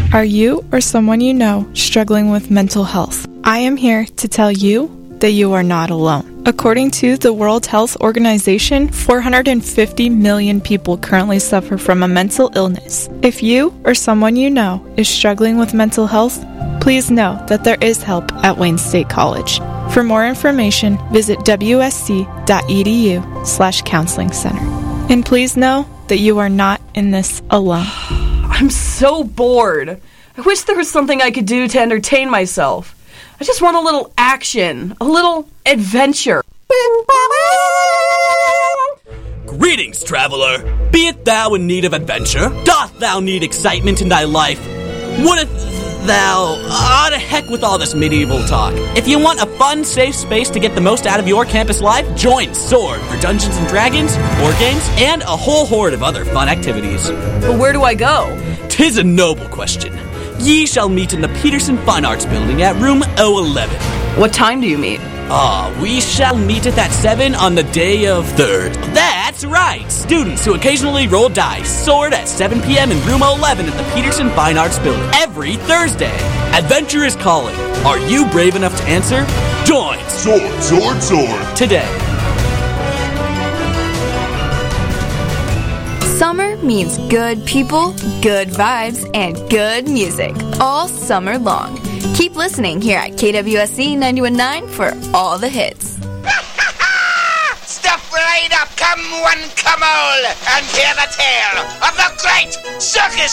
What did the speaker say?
Are you or someone you know struggling with mental health? I am here to tell you that you are not alone. According to the World Health Organization, 450 million people currently suffer from a mental illness. If you or someone you know is struggling with mental health, please know that there is help at Wayne State College. For more information, visit wsc.edu/counseling center. And please know that you are not in this alone. I'm so bored. I wish there was something I could do to entertain myself. I just want a little action, a little adventure. Greetings, traveler. Be it thou in need of adventure? Doth thou need excitement in thy life? Wouldst thou... to heck with all this medieval talk. If you want a fun, safe space to get the most out of your campus life, join SWORD for Dungeons & Dragons, board games, and a whole horde of other fun activities. But where do I go? 'Tis a noble question. Ye shall meet in the Peterson Fine Arts Building at room 011. What time do you meet? We shall meet at that 7 on the day of 3rd. That's right! Students who occasionally roll dice sword at 7 p.m. in room 11 at the Peterson Fine Arts Building every Thursday. Adventure is calling. Are you brave enough to answer? Join Sword today. Summer means good people, good vibes, and good music all summer long. Keep listening here at KWSC 91.9 for all the hits. Step right up, come one, come all, and hear the tale of the great Circus